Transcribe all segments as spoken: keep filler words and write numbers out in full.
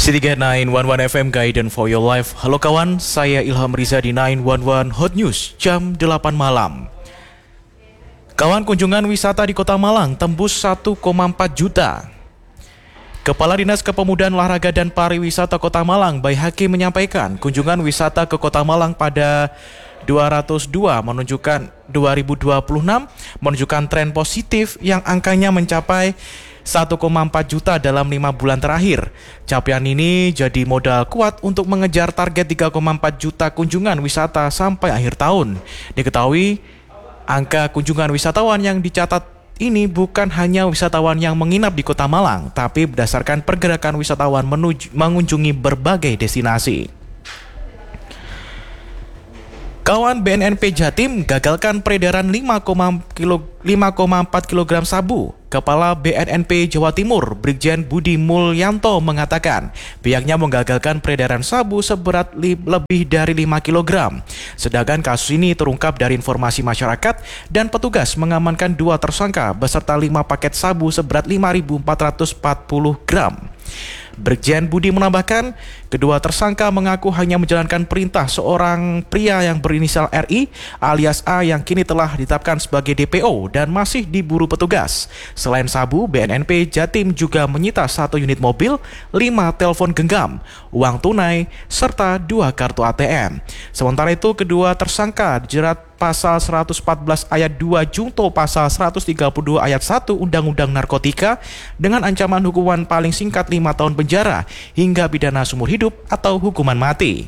Setia sembilan satu satu F M Guidance for Your Life. Halo kawan, saya Ilham Riza di sembilan satu satu Hot News jam delapan malam. Kawan, kunjungan wisata di Kota Malang tembus satu koma empat juta. Kepala Dinas Kepemudaan Olahraga dan Pariwisata Kota Malang, Bayi Hakim, menyampaikan kunjungan wisata ke Kota Malang pada dua ratus dua menunjukkan dua ribu dua puluh enam menunjukkan tren positif yang angkanya mencapai satu koma empat juta dalam lima bulan terakhir. Capaian ini jadi modal kuat untuk mengejar target tiga koma empat juta kunjungan wisata sampai akhir tahun. Diketahui angka kunjungan wisatawan yang dicatat ini bukan hanya wisatawan yang menginap di Kota Malang, tapi berdasarkan pergerakan wisatawan menuju, mengunjungi berbagai destinasi. Kawan, B N N P Jatim gagalkan peredaran lima koma empat kilogram sabu. Kepala B N N P Jawa Timur, Brigjen Budi Mulyanto, mengatakan pihaknya menggagalkan peredaran sabu seberat li- lebih dari lima kilogram. Sedangkan kasus ini terungkap dari informasi masyarakat dan petugas mengamankan dua tersangka beserta lima paket sabu seberat lima ribu empat ratus empat puluh gram. Brigjen Budi menambahkan, kedua tersangka mengaku hanya menjalankan perintah seorang pria yang berinisial R I alias A yang kini telah ditetapkan sebagai D P O dan masih diburu petugas. Selain sabu, B N N P Jatim juga menyita satu unit mobil, lima telepon genggam, uang tunai, serta dua kartu A T M. Sementara itu, kedua tersangka dijerat pasal seratus empat belas ayat dua junto pasal seratus tiga puluh dua ayat satu Undang-Undang Narkotika dengan ancaman hukuman paling singkat lima tahun penjara hingga pidana seumur hidup atau hukuman mati.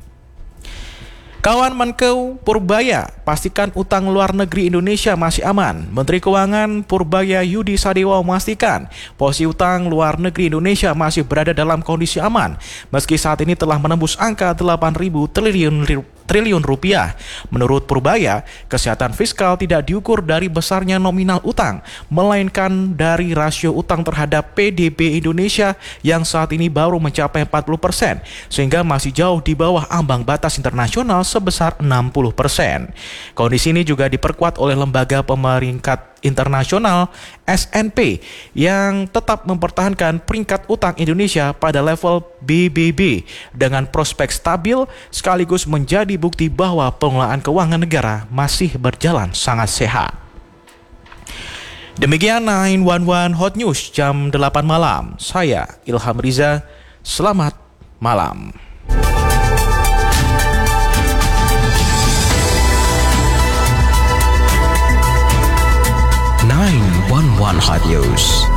Kawan, Menkeu Purbaya pastikan utang luar negeri Indonesia masih aman. Menteri Keuangan Purbaya Yudi Sadewa memastikan posisi utang luar negeri Indonesia masih berada dalam kondisi aman meski saat ini telah menembus angka delapan ribu triliun triliun rupiah. Menurut Purbaya, kesehatan fiskal tidak diukur dari besarnya nominal utang, melainkan dari rasio utang terhadap P D B Indonesia yang saat ini baru mencapai empat puluh persen, sehingga masih jauh di bawah ambang batas internasional sebesar enam puluh persen. Kondisi ini juga diperkuat oleh lembaga pemeringkat internasional S and P yang tetap mempertahankan peringkat utang Indonesia pada level B B B dengan prospek stabil sekaligus menjadi bukti bahwa pengelolaan keuangan negara masih berjalan sangat sehat. Demikian sembilan satu satu Hot News jam delapan malam. Saya Ilham Riza. Selamat malam. sembilan satu satu Hot News.